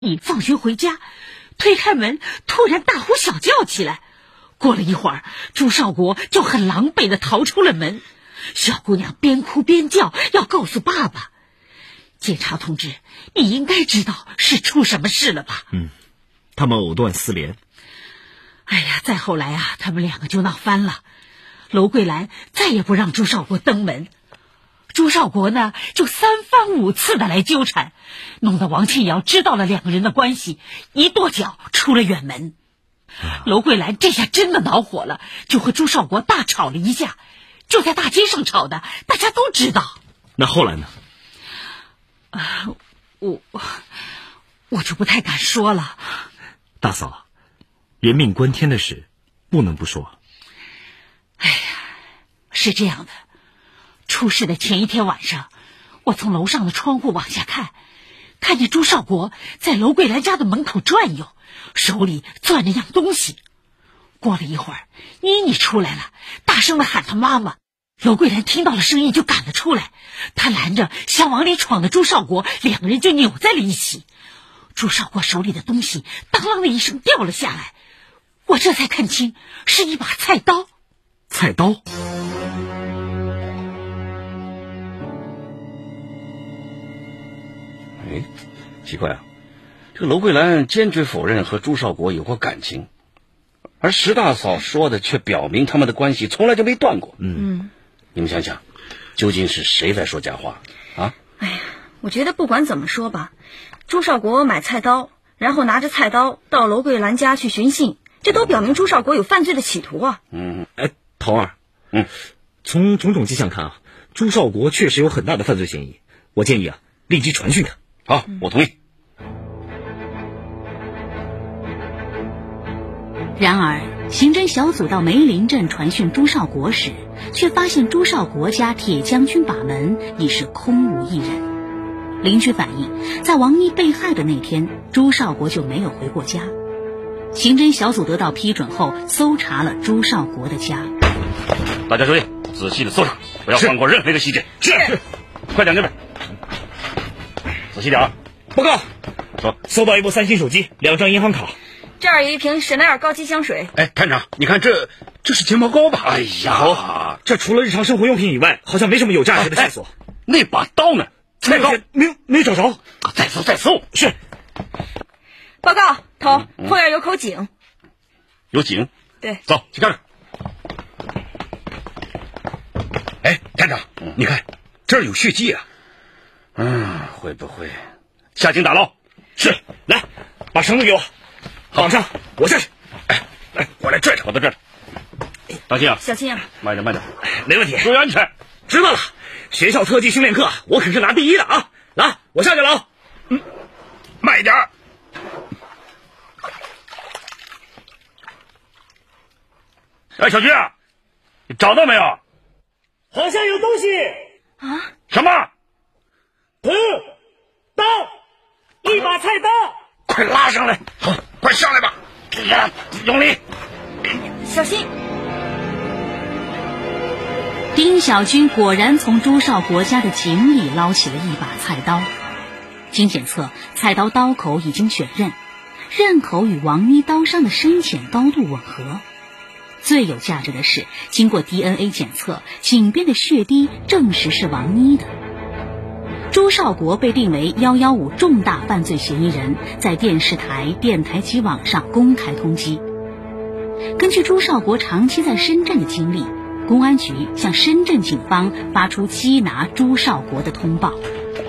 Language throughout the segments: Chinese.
你放学回家，推开门，突然大呼小叫起来。过了一会儿，朱少国就很狼狈地逃出了门。小姑娘边哭边叫，要告诉爸爸。检察同志，你应该知道是出什么事了吧？ 他们藕断丝连。 哎呀，再后来啊，他们两个就闹翻了。娄桂兰再也不让朱少国登门，朱少国呢就3番5次的来纠缠，弄得王庆瑶知道了两个人的关系，一跺脚出了远门。娄桂兰这下真的恼火了，就和朱少国大吵了一架，就在大街上吵的，大家都知道。 那后来呢？ 我就不太敢说了。 大嫂，人命关天的事不能不说。 哎呀，是这样的，出事的前一天晚上，我从楼上的窗户往下看见朱少国在娄桂兰家的门口转悠，手里攥着样东西。过了一会儿，妮妮出来了，大声地喊她妈妈。娄桂兰听到了声音就赶了出来，她拦着想往里闯的朱少国，两个人就扭在了一起。朱少国手里的东西当啷的一声掉了下来，我这才看清是一把菜刀。 菜刀？ 哎，奇怪啊，这个娄桂兰坚决否认和朱少国有过感情，而石大嫂说的却表明他们的关系从来就没断过。你们想想，究竟是谁在说假话啊？ 哎呀，我觉得不管怎么说吧，朱少国买菜刀，然后拿着菜刀到娄桂兰家去寻衅，这都表明朱少国有犯罪的企图啊。 头儿，从种种迹象看啊，朱少国确实有很大的犯罪嫌疑。我建议啊，立即传讯他。 好，我同意。 然而，刑侦小组到梅林镇传讯朱少国时，却发现朱少国家铁将军把门已是空无一人。邻居反映，在王妮被害的那天，朱少国就没有回过家。刑侦小组得到批准后，搜查了朱少国的家。 大家注意，仔细的搜查，不要放过任何一个细节。是，快点这边，仔细点啊！ 报告， 说搜到一部3星手机，2张银行卡。 这儿有一瓶香奈儿高级香水。 哎，探长，你看这是睫毛膏吧？ 哎呀， 这除了日常生活用品以外，好像没什么有价值的线索。 那把刀呢？菜刀没找着。 再搜。是。 报告，头，后院有口井。 有井？ 对。 走，去看看。 哎，探长，你看这儿有血迹啊。 会不会下井打捞？ 是，来，把绳子给我，绑上，我下去。 来，我来拽着。 我在这儿。当心啊！ 小心啊！ 慢点。 没问题， 注意安全。 知道了。学校特技训练课，我可是拿第1的啊！来，我下去了啊。 慢一点。 哎，小军，你找到没有？ 好像有东西啊！ 什么？ 刀，一把菜刀。 快拉上来！好，快上来吧！ 用力！ 小心！ 丁小军果然从朱少国家的井里捞起了一把菜刀。经检测，菜刀刀口已经选刃，刃口与王妮刀伤的深浅高度吻合。最有价值的是，经过 DNA 检测，井边的血滴证实是王妮的。朱少国被定为115重大犯罪嫌疑人，在电视台、电台及网上公开通缉。根据朱少国长期在深圳的经历，公安局向深圳警方发出缉拿朱少国的通报。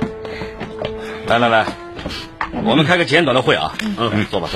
来，我们开个简短的会啊。坐吧。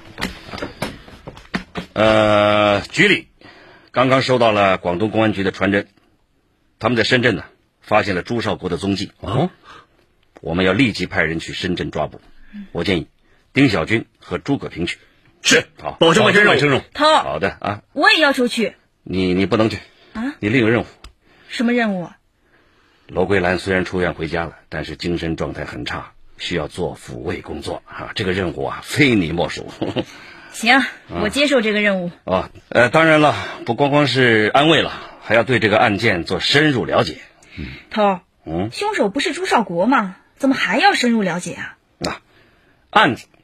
局里刚刚收到了广东公安局的传真，他们在深圳呢发现了朱少国的踪迹。我们要立即派人去深圳抓捕。我建议丁小军和诸葛平去。 是， 好， 保证完成任务。 头， 好的啊。 我也要求去。 你不能去啊？ 你另有任务。 什么任务啊？ 娄桂兰虽然出院回家了，但是精神状态很差，需要做抚慰工作啊。这个任务啊，非你莫属。 行，我接受这个任务。 当然了，不光光是安慰了，还要对这个案件做深入了解。 头，凶手不是朱少国吗？怎么还要深入了解啊？ 案子